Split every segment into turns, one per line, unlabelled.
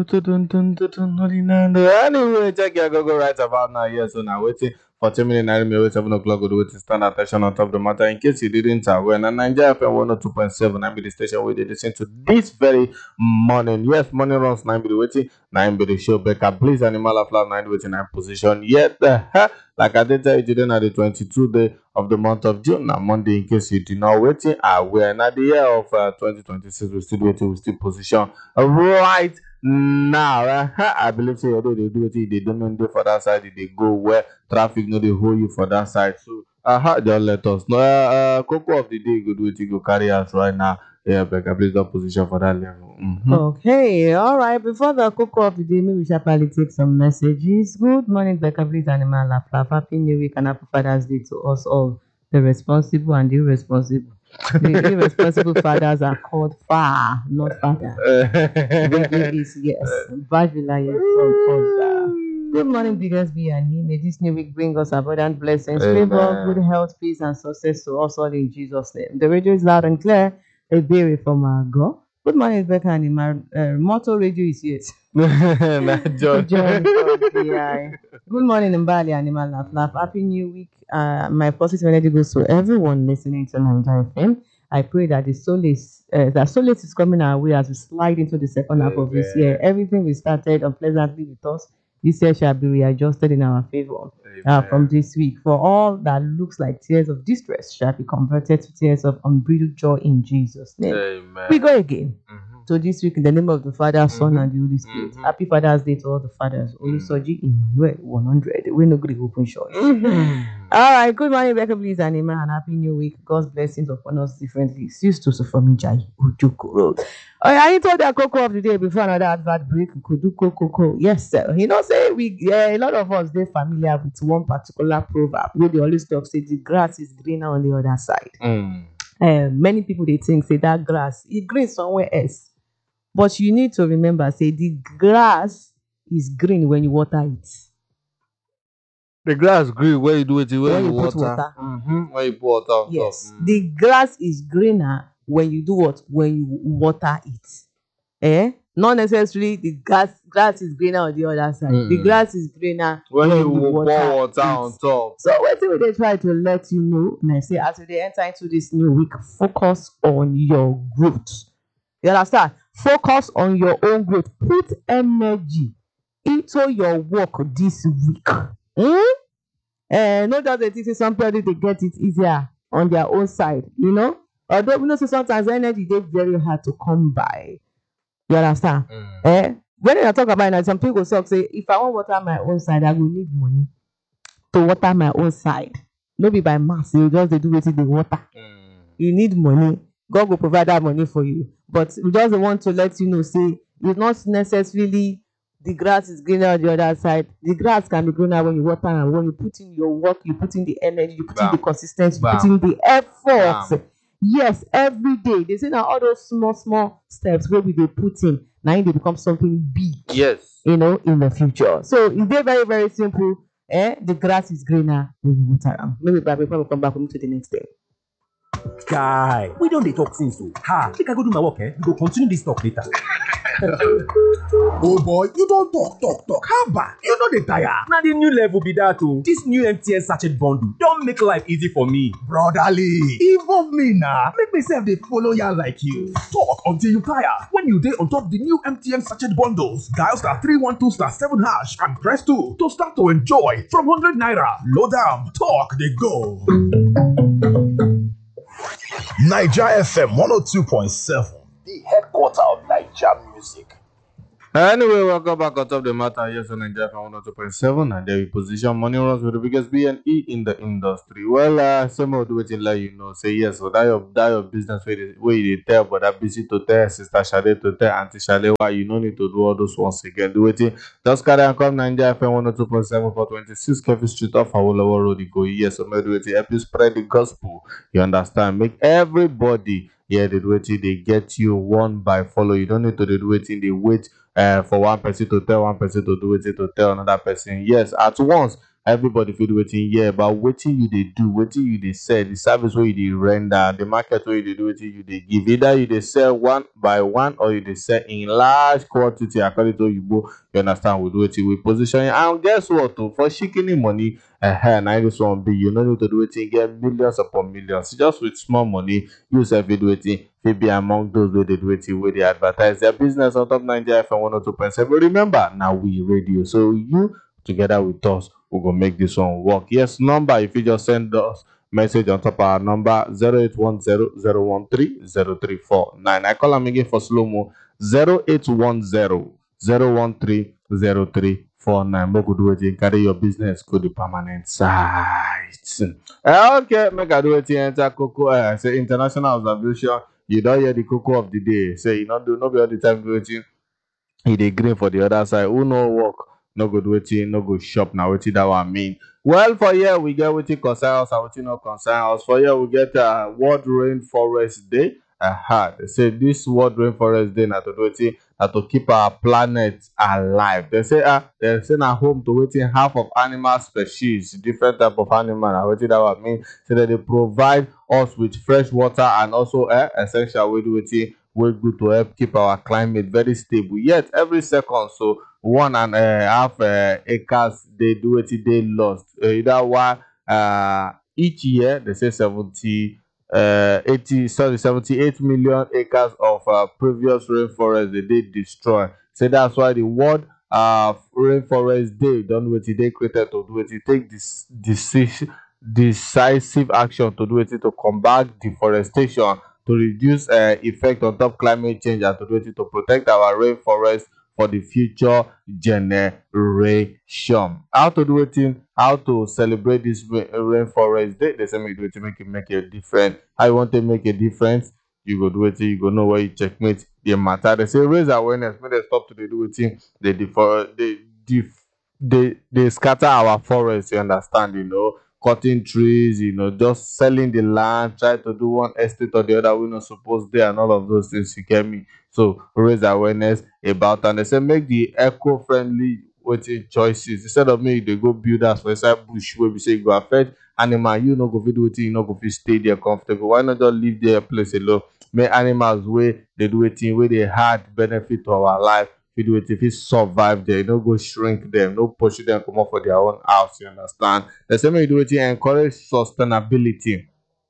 Anyway, check your Google right about now. Yes, so now waiting for 10 minutes, 9 minutes, 7 o'clock. We'll do it to stand attention on top of the matter. In case you didn't aware, and Nigeria FM 102.7, I'm the station where they listen to this very morning. Yes, morning runs 9 be waiting, 9 be the show. Becca, please, animal of love 9 waiting 9 position. Yet, like I did tell you today, now the 22nd day of the month of June, now Monday, in case you did not waiting, aware. Now the year of 2026, we still waiting, we still position right now. I believe so. Although they do it, they don't do for that side. They go where traffic no they hold you for that side. So just let us know. Cocoa of the day go do it. Go carry us right now. Yeah, Becca, please don't position for that level.
Okay, all right. Before the cocoa of the day, maybe we shall probably take some messages. Good morning, Becca, please, animal laugh. Happy New Week and Happy Father's Day to us all, the responsible and the irresponsible. The irresponsible fathers are called far, not father. Is yes. Bajula from Good morning, biggest be and May this new week bring us abundant blessings, favor, good health, peace, and success to us all in Jesus' name. The radio is loud and clear. A berry from our God. Good morning, Becca, and my motto radio is yes. John from PI. Good morning, Mbali Animal Laugh. Happy New Week. My positive energy goes to everyone listening to Nigeria FM. I pray that the solace is coming our way as we slide into the second half of this year. Everything we started unpleasantly with us, this year shall be readjusted in our favor. From this week, for all that looks like tears of distress shall be converted to tears of unbridled joy in Jesus' name.
Amen.
We go again. So this week, in the name of the Father, Son, and the Holy Spirit. Happy Father's Day to all the fathers. Olusoji Emmanuel 100. We no agree open short. All right. Good morning, Becca, please, animal, and happy New Week. God's blessings upon us differently. Sis to Sofami Jai Ujukuro. I told that cocoa of the day before another advert break. Could do cocoa. Yes, sir. You know, say a lot of us they're familiar with one particular proverb where they always talk say the grass is greener on the other side. Many people they think say that grass is green somewhere else. But you need to remember, say the grass is green when you water it.
The grass green when you do it when you
put
water. When you put water on
yes. Top. The grass is greener when you do what? When you water it. Not necessarily the grass is greener on the other side. The grass is greener
when you pour water on top.
So what do they try to let you know? And I say as they enter into this new week, focus on your growth. You understand? Focus on your own growth. Put energy into your work this week. Not just that say somebody they get it easier on their own side, you know. Although we know sometimes energy they very hard to come by. You understand? When I talk about it, some people say, if I want water my own side, I will need money to water my own side. Not be by mass, you just they do it in the water. You need money. God will provide that money for you. But we just want to let you know, say, it's not necessarily the grass is greener on the other side. The grass can be greener when you water and when you put in your work, you put in the energy, you put in the consistency, you put in the effort. Yes, every day. They say now all those small steps where we they put in, now they become something big.
Yes.
You know, in the future. So it's very, very simple. The grass is greener when you water them. Maybe before we come back, we'll move to the next thing.
Guy, we don't dey talk since so. Make I go do my work, We go continue this talk later.
Oh boy, you don't talk. How bad? You know the tire.
Now the new level be that too. This new MTN sachet bundle don't make life easy for me.
Brotherly, involve me now. Make myself they follow ya like you. Talk until you tire. When you dey on top the new MTN sachet bundles, dial *312*7# and press 2 to start to enjoy from 100 naira. Load down, talk they go. Nigeria FM 102.7, the headquarter of Nigeria music.
Anyway, welcome back on top of the matter. Yes, on Nigeria FM 102.7, and there we position money runs with the biggest B&E in the industry. Well, some of the way to let you know, say yes, so that your business where you tell, but that busy to tell, sister Shade to tell, auntie Shade, why you no need to do all those once again. Do it. Just carry and come Nigeria FM 102.7 for 26 Kevin Street off Awolowo Road. Go yes, so do it. Help you spread the gospel. You understand? Make everybody. Yeah, the way they get you one by follow. You don't need to do it in the wait for one person to tell one person to do it to tell another person. Yes, at once everybody fit do wetin hear about wetin you dey do, wetin you dey sell, the service wey you dey render, the market wey you dey do, wetin you dey give. Either you dey sell one by one or you dey sell in large quantity according to oyibo, you understand, with wetin we position. And guess what o, for shikini money, na this one be. You no need to do wetin get millions upon millions. Just with small money, you sef fit do wetin fit be among those wey dey do wetin wey dey advertise their business on top Naija FM 102.7. Remember, na we radio, so you together with us we go make this one work. Yes, number, if you just send us message on top our number 0810 013 0349. I call am again for slow mo 0810 013 0349. Make we do wetin carry your business go the permanent site. Okay, make I do wetin enter Coco. Say international observation. You don't hear the Coco of the day. Say you not do no be all the time do wetin he dey green for the other side. Who no work, no go do wetin, no go shop. Now wetin that one mean? Well, for here we get wetin concern us and wetin no concern us. For here we get World Rainforest Day. They say this World Rainforest Day na to do wetin, na to keep our planet alive. They say na home to wetin half of animal species, different type of animal. Na wetin that one mean? Say that they provide us with fresh water and also essential wey do wetin wey good to help keep our climate very stable. Yet every second, so 1.5 acres they do wetin dey lost. Either why each year they say 78 million acres of previous rainforest they destroy. So that's why the World Rainforest Day done wetin they created to do wetin take this decisive action to do wetin to combat deforestation, to reduce effect on top climate change, and to do wetin to protect our rainforest for the future generation. How to do wetin? How to celebrate this rainforest day? They say make do wetin make a difference. How you want to make a difference? You go do wetin, you go know where you checkmate the matter. They say raise awareness, make them stop to dey do wetin they scatter our forest. You understand? Cutting trees, just selling the land, try to do one estate or the other we not supposed there, and all of those things, you get me. So raise awareness about, and they say make the eco-friendly wetin choices. Instead of me they go build house for inside bush where we say you go affect animal, you no go fit do wetin, you no go fit stay there comfortable. Why not just leave their place alone? Make animals wey they do wetin wey they had benefit to our life, fit do wetin, fit survive there. No go shrink them, no pursue them come up for their own house. You understand? They say make you do wetin encourage sustainability.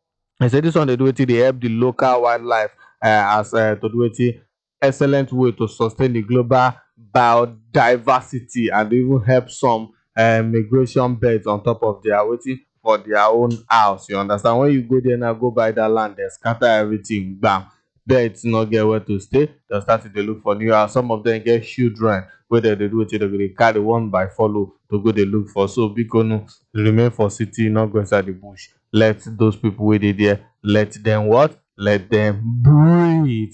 I say this one they do wetin they help the local wildlife as to do wetin excellent way to sustain the global biodiversity, and even help some migration birds on top of their wetin for their own house. You understand? When you go there now, go buy that land, they scatter everything, bam. Birds not get where to stay. They start to look for new house. Some of them get children where they do wetin, they carry one by follow to go they look for. So because remain for city, not go inside the bush. Let those people where they there, let them what? Let them breathe.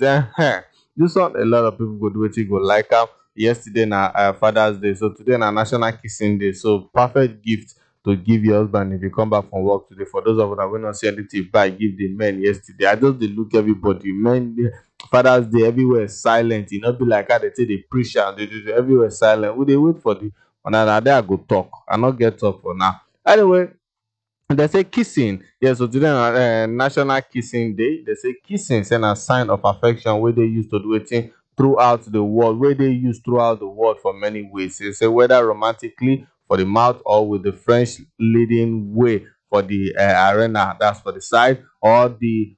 This one a lot of people go do wetin go like am. Yesterday na Father's Day, so today na National Kissing Day. So perfect gift to give your husband if you come back from work today. For those of us that will not see anything buy, give the men yesterday. I just dey look everybody. Men, Father's Day everywhere silent. E not be like how they say they preach and they do everywhere silent. We dey wait for the another day I go talk. I not get talk for now. Anyway, they say kissing. Yeah, so today na National Kissing Day. They say kissing is a sign of affection where they used to do it throughout the world, where they use throughout the world for many ways. They say whether romantically for the mouth or with the French leading way for the arena, that's for the side, or the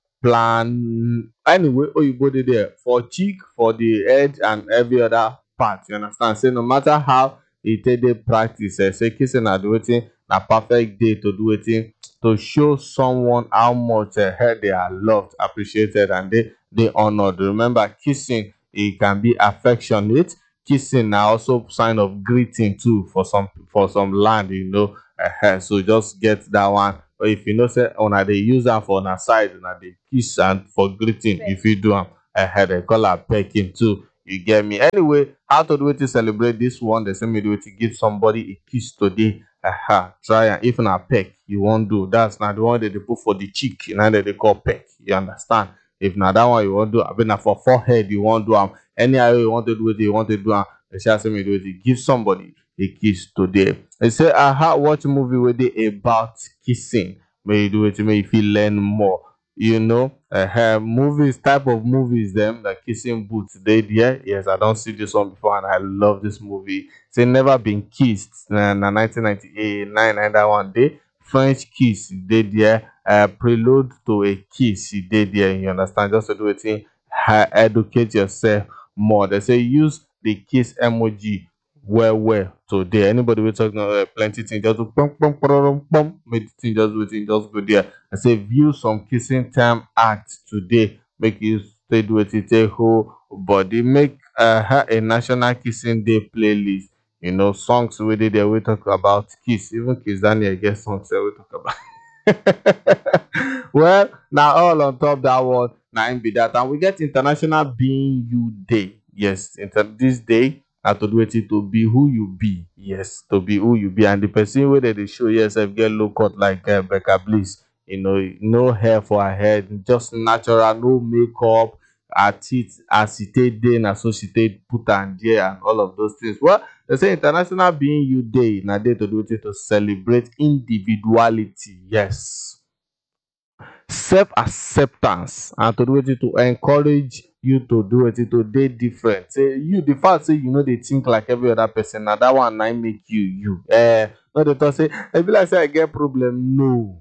plan. Anyway, you go there for cheek, for the head, and every other part. You understand? Say no matter how it they practice, say kissing and waiting a perfect day to do it to show someone how much they are loved, appreciated, and they honored. Remember, kissing it can be affectionate. Kissing now also sign of greeting too for some land, so just get that one. But if you know say they use that for on a side, they kiss and for greeting, if you do them they call that pecking too. You get me? Anyway, how to do it to celebrate this one? They say me do it to give somebody a kiss today. Try, and if not peck, you won't do. That's not the one that they put for the cheek, that they call peck. You understand? If not that one you won't do, I mean for forehead you won't do. Any way you want to do it, you want to do. They say me do it to give somebody a kiss today. They say I had watch movie where they about kissing. May you do it, may you feel learn more. Movies, type of movies, them the kissing booth they there. Yes, I don't see this one before, and I love this movie. Say never been kissed. Na 1998, that one day. French kiss, they there. Prelude to a kiss, they there. You understand? Just to do it, educate yourself more. They say use the kiss emoji well today. Anybody we talking plenty things, just do pum pum pum pum, make the thing just waiting, just go there. I say view some kissing time act today. Make you stay do it, take whole body. Make a national kissing day playlist. Songs we did there we talk about kiss. Even Kiss Daniel get songs that we talk about. Well, now all on top that one, now be that, and we get International Being You Day. Yes, this day to do it to be who you be. Yes, to be who you be, and the person where they show yourself get low cut like Becca Bliss. No hair for her head, just natural, no makeup. Her teeth acetate day, na so she take put and there and all of those things. Well, they say International Being You Day na day to do it to celebrate individuality. Yes, self-acceptance, and to do it to encourage you to do it to dey different. Say you, the fact say you know they think like every other person, now that one na make you no dey talk say e be like say I get problem. No,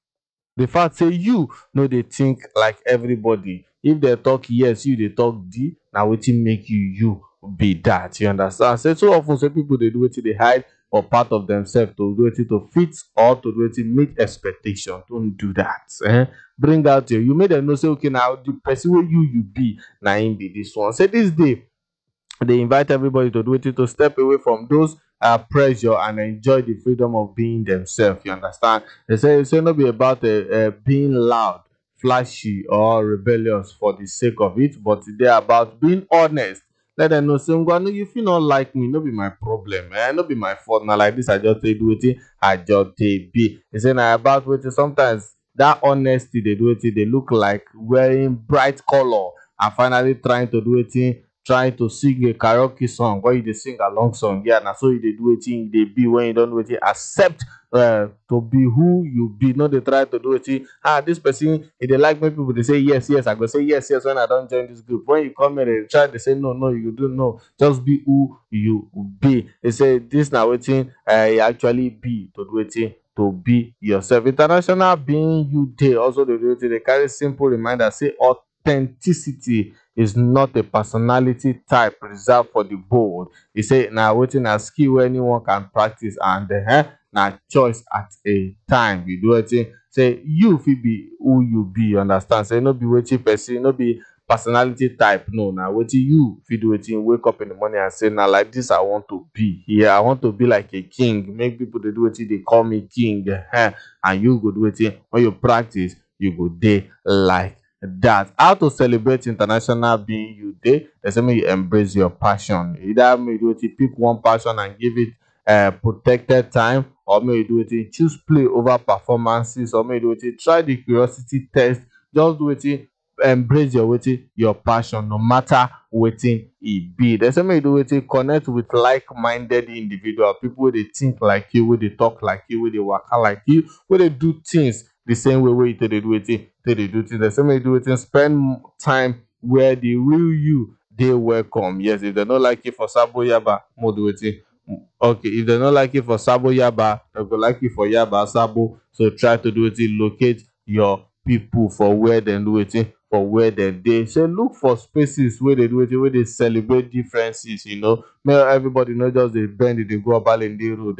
the fact say you no dey think like everybody. If they talk yes, you they talk d, na wetin make you be that. You understand? Say so often say people they do wetin they hide or part of themselves to do it to fit or to do it meet expectation. Don't do that. Bring out you made them know say okay, now the person where you be na him be this one. Say this day they invite everybody to do it to step away from those pressure and enjoy the freedom of being themselves. You understand? They say not be about being loud, flashy, or rebellious for the sake of it, but they're about being honest. Let them know say no, if you not like me, no be my problem, no be my fault. Now like this, I just take do it, I just take be. They say now about what sometimes that honesty they do it, they look like wearing bright color and finally trying to do it, trying to sing a karaoke song where you dey sing along song. Yeah, na so you dey do wetin you dey be when you don do wetin. Accept to be who you be. No dey try to do wetin. This person e dey like make people dey say yes, I go say yes when I don join this group. When you come here, they try to say no, you do no. Just be who you be. They say this na wetin you actually be to do wetin. To be yourself. International Being You Day also dey do wetin. They carry simple reminder say authenticity is not a personality type reserved for the bold. He say na wetin na skill wey anyone can practice, and na choice at a time. You do wetin. Say you fit be who you be. You understand? Say no be wetin person, no be personality type. No, na wetin you fit do wetin. Wake up in the morning and say na like this I want to be. Yeah, I want to be like a king. Make people dey do wetin they call me king. And you go do wetin. When you practice, you go dey like that. How to celebrate International Being You Day? They say make you embrace your passion. Either may you do it, pick one passion and give it protected time, or may you do it, choose play over performances, or may you do it, try the curiosity test. Just do it, embrace your passion, no matter wetin e be. They say make you do it, connect with like-minded individual, people wey dey think like you, wey dey talk like you, wey dey waka like you, wey dey do things the same way you take dey do it, they do things. They say make you do it, spend time where the real you dey welcome. Yes, if they don't like it for Sabo Yaba, more do it. Okay, if they don't like it for Sabo Yaba, they go like it for Yaba Sabo. So try to do it, locate your people for where they do it, for where they say look for spaces where they do it, where they celebrate differences. May everybody not just they bend, they go about in the road.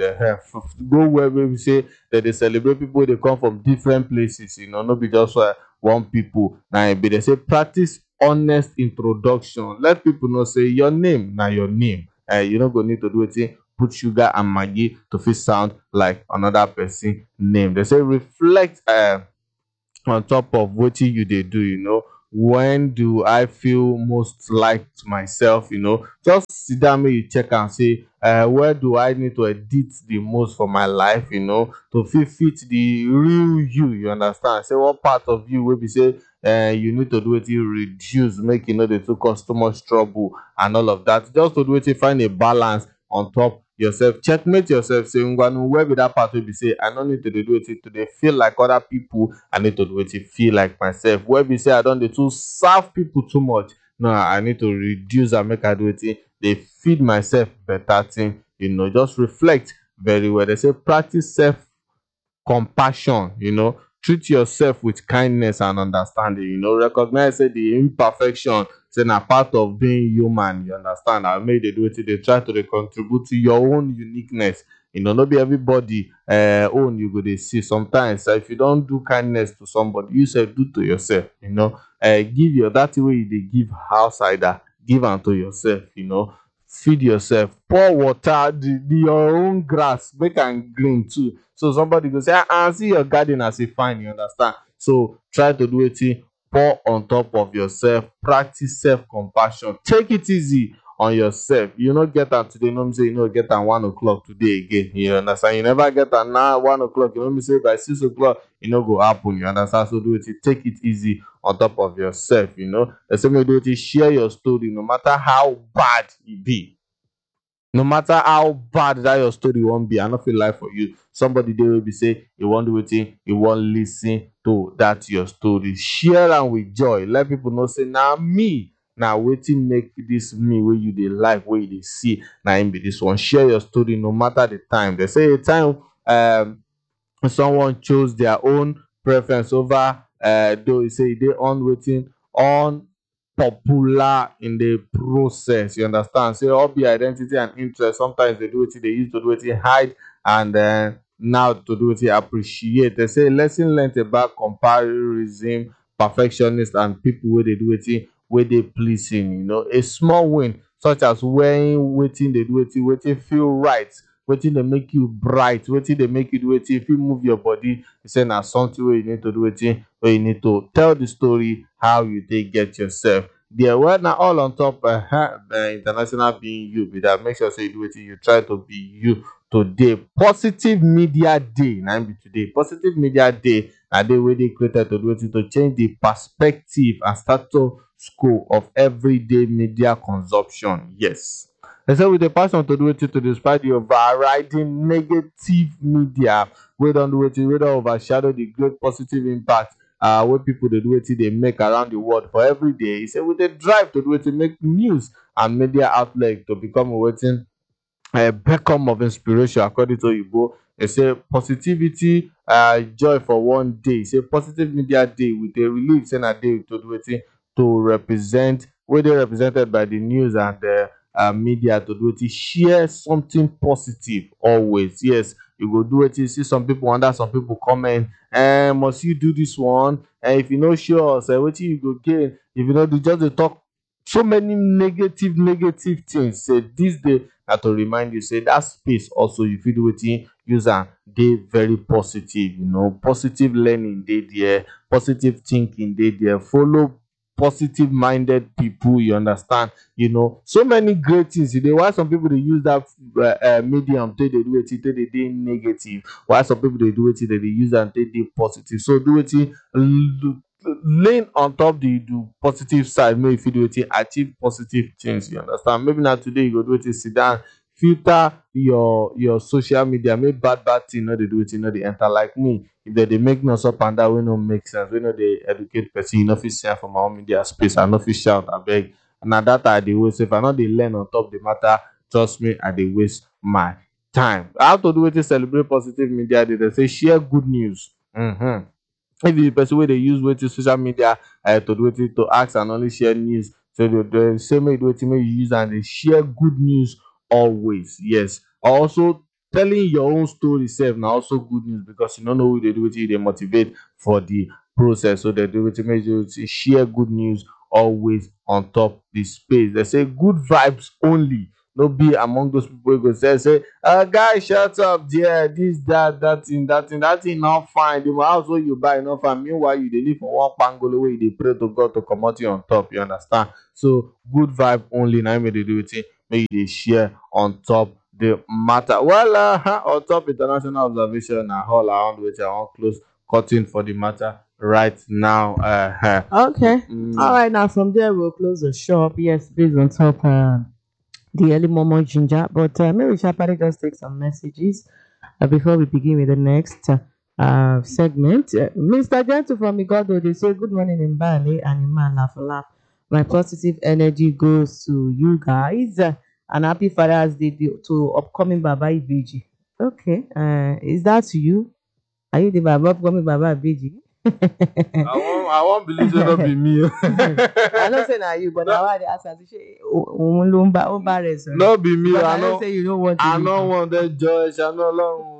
Go where we say that they celebrate people, they come from different places. Not be just one people. Now they say practice honest introduction. Let people know say your name, now your name. You don't go need to do it. Put sugar and Maggi to fit sound like another person name. They say reflect on top of what you they do. When do I feel most like myself? Just sit down, make you check and say where do I need to edit the most for my life, to fit the real you understand. Say what part of you will be say you need to do it, reduce, make they too cause too much trouble and all of that. Just to do it, find a balance on top yourself, checkmate yourself, say ngwanu where be that part wey be say I no need to dey do wetin to dey feel like other people, I need to do wetin feel like myself. Where be say I don dey too serve people too much, no, I need to reduce and make I do wetin dey feed myself better thing. Just reflect very well. They say practice self compassion, treat yourself with kindness and understanding, recognize say the imperfection say na part of being human, you understand, and make dey do wetin dey try to dey contribute to your own uniqueness. No be everybody own you go dey see. Sometimes if you don do kindness to somebody, you sef do to yourself. Give your that thing wey you dey give outsider, give am to yourself. Feed yourself, pour water your own grass, make am green too, so somebody go say see your garden as e fine, you understand. So try to do wetin, pour on top of yourself, practice self compassion, take it easy on yourself. You no get am today no mean say you no get am 1 o'clock today again, you understand. You never get am now 1 o'clock, you no mean say by 6 o'clock e no go happen, you understand. So do wetin, take it easy on top of yourself. The same way do wetin, share your story, no matter how bad e be. No matter how bad that your story wan be, I no fit lie for you. Somebody dey wey be say e wan do wetin, e wan listen to that your story. Share am with joy. Let people know say na me, na wetin make this me wey you dey like, wey you dey see, na im be this one. Share your story no matter the time. They say a time someone chose their own preference over though e say e dey unpopular in the process, you understand. Say hobby, identity and interest sometimes they do wetin, they use to do wetin, hide, and now to do wetin, appreciate. They say lesson learned about comparison, perfectionist, and people wey dey do wetin, wey dey pleasing. A small win such as wearing wetin dey do wetin feel right, wetin dey make you bright, wetin dey make you do wetin, if you move your body, you say na something wey you need to do wetin, wey you need to tell the story how you take get yourself there. Well, now all on top international being you be that. Make sure say you do wetin, you try to be you today. Positive Media Day na im be today. Positive Media Day na day wey dey created to do wetin, to change the perspective and status quo of everyday media consumption. Yes. They say with a passion to do wetin, to despite the overriding negative media wey don do wetin, wey don overshadow the great positive impact wey people dey do wetin, dey make around the world for every day. He say with a drive to do wetin, make news and media outlet to become wetin, a beacon of inspiration according to Igbo. They say positivity, joy for one day. Say positive media day with a relief, say na day to do wetin, to represent, wey dey represented by the news and media to do wetin, share something positive always. Yes, you go do wetin, see some people under some people comment, must you do this one? And if you no show us, wetin you go gain if you no do? Just dey talk so many negative things. Say this day na to remind you say that space also you fit do wetin, use am dey very positive. Positive learning dey there, positive thinking dey there. Follow positive minded people, you understand. So many great things dey. Why some people dey use that medium take dey do wetin, take dey negative, while some people dey do wetin, they dey use am take dey positive. So do wetin, lean on top the positive side, make you fit do wetin, achieve positive things, you understand. Maybe na today you go do wetin, sit down, filter your social media, make bad thing no dey do wetin, no dey enter. Like me, if they dey make noise up and down wey no make sense, wey no dey educate person, you no fit see am for my own media space. I no fit shout abeg. Na that I dey waste. If I no dey learn on top the matter, trust me, I dey waste my time. How to do wetin, celebrate positive media day? They say share good news. If you be person wey dey use wetin, social media to do wetin, to ask and only share news, so the same way do wetin, make you use and dey share good news always. Yes. Also telling your own story sef na also good news, because you no know who dey do wetin, you dey motivate for the process. So they do wetin, make you share good news always on top the space. They say good vibes only. No be among those people wey go say guy, shut up there, this that thing not fine, the house wey you buy not fine, meanwhile you dey live for one pangolo wey you dey pray to God to comot you on top, you understand. So good vibe only na im dey do wetin, make you dey share on top the matter. Well, on top international observation na all around wetin I wan close cutting for the matter right now.
Okay. All right, now from there we'll close the shop. Yes, based on top the early Momo Ginger. But maybe we shall probably just take some messages before we begin with the next segment. Mr. Gentle from Igodo, they say, good morning in Bali and in man laugh laugh. My positive energy goes to you guys. And happy Father's Day to upcoming Baba Ibeji. Okay, is that you? Are you the Baba upcoming Baba Ibeji?
I won't believe it not be me.
I don't say na you, but now I dey ask am say òun ló ń bá rẹ̀ sọ̀rọ̀.
No be me.
Because
I
I know
know.
say you don't want to.
I don't want that Joyce. I know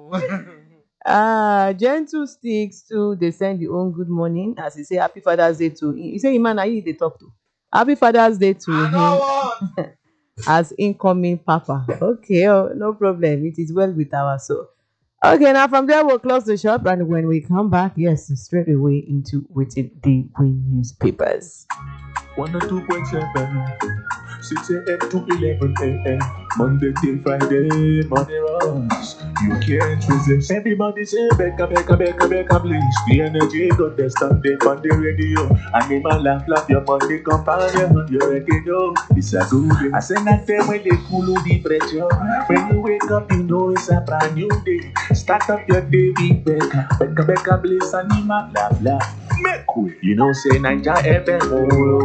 long.
Gentle Sticks too. They send you own good morning as he say happy Father's Day to him. You say man, na you dey talk to. Happy Father's Day to
I
him
don't want.
as incoming Papa. Okay, no problem. It is well with our soul. Okay, now from there we'll close the shop, and when we come back, yes, straight away into waiting the Win newspapers.
102.7 6 a.m. to 11 a.m. Monday till Friday, money runs. You can't resist. Everybody say, Becca, Becca, Becca, Becca, please. The energy got the standing on the radio. Animal laugh, laugh, your money companion. You already know it's a good day. I say that time when they cool the pressure. When you wake up, you know it's a brand new day. Start up your day with Becca, Becca, Becca, please. Animal laugh, laugh. Make way. You know, say, Niger FM.